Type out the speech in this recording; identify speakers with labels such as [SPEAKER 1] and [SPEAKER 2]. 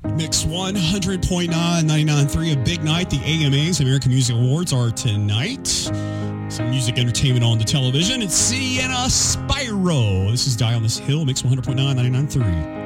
[SPEAKER 1] Mix 100.9, 99.3, a big night. The AMAs, American Music Awards, are tonight. Some music entertainment on the television. It's Sienna Spyro. This is Die on This Hill, Mix 100.9, 99.3.